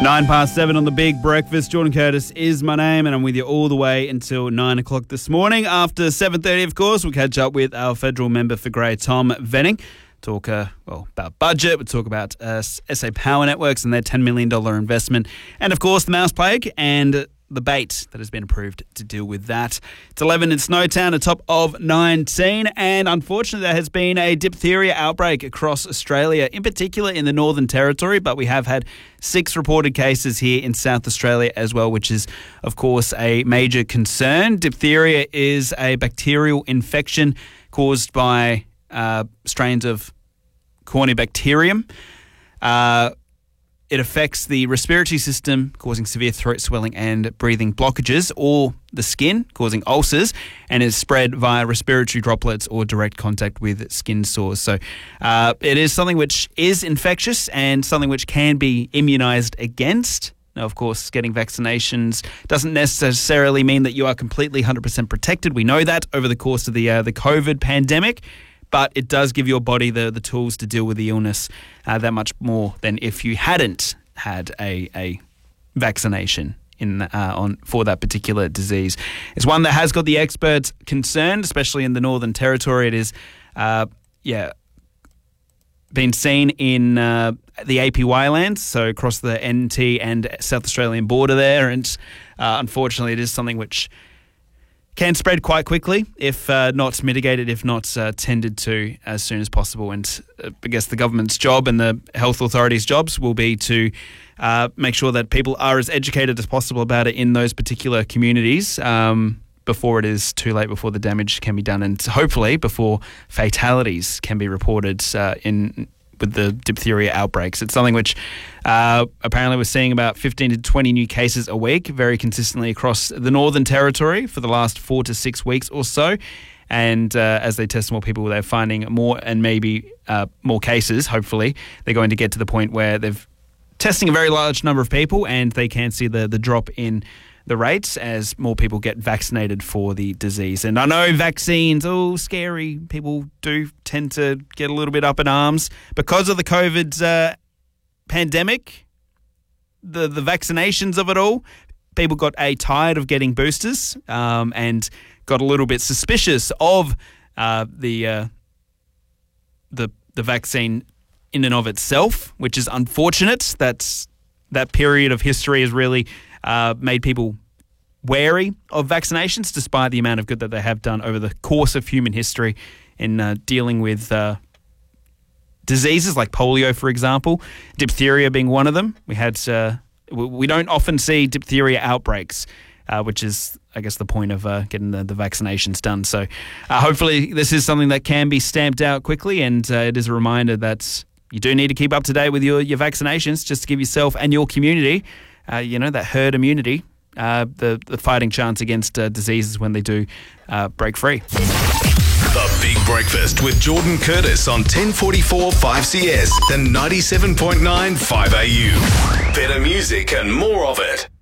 7:09 on the Big Breakfast. Jordan Curtis is my name, and I'm with you all the way until 9 o'clock this morning. After 7:30, of course, we'll catch up with our federal member for Grey, Tom Venning. Talk about budget. We'll talk about SA Power Networks and their $10 million investment. And, of course, the mouse plague and the bait that has been approved to deal with that. It's 11 in Snowtown, a top of 19. And unfortunately, there has been a diphtheria outbreak across Australia, in particular in the Northern Territory. But we have had 6 reported cases here in South Australia as well, which is, of course, a major concern. Diphtheria is a bacterial infection caused by strains of Corynebacterium. It affects the respiratory system, causing severe throat swelling and breathing blockages, or the skin, causing ulcers, and is spread via respiratory droplets or direct contact with skin sores. So it is something which is infectious and something which can be immunised against. Now, of course, getting vaccinations doesn't necessarily mean that you are completely 100% protected. We know that over the course of the COVID pandemic. But it does give your body the tools to deal with the illness that much more than if you hadn't had a vaccination for that particular disease. It's one that has got the experts concerned, especially in the Northern Territory. It is, been seen in the APY lands, so across the NT and South Australian border there. And unfortunately, it is something which can spread quite quickly if not mitigated, if not tended to as soon as possible. And I guess the government's job and the health authorities' jobs will be to make sure that people are as educated as possible about it in those particular communities before it is too late, before the damage can be done, and hopefully before fatalities can be reported with the diphtheria outbreaks. It's something which apparently we're seeing about 15 to 20 new cases a week, very consistently across the Northern Territory for the last 4 to 6 weeks or so. And as they test more people, they're finding more and maybe more cases. Hopefully, they're going to get to the point where they're testing a very large number of people and they can see the drop in the rates as more people get vaccinated for the disease. And I know vaccines, scary. People do tend to get a little bit up in arms. Because of the COVID pandemic, the vaccinations of it all, people got tired of getting boosters and got a little bit suspicious of the vaccine in and of itself, which is unfortunate. That period of history has really made people wary of vaccinations, despite the amount of good that they have done over the course of human history in dealing with diseases like polio, for example, diphtheria being one of them. We don't often see diphtheria outbreaks, which is, I guess, the point of getting the vaccinations done. So hopefully this is something that can be stamped out quickly, and it is a reminder that you do need to keep up to date with your vaccinations just to give yourself and your community, that herd immunity, the fighting chance against diseases when they do break free. The Big Breakfast with Jordan Curtis on 1044 5CS and 97.9 5AU. Better music and more of it.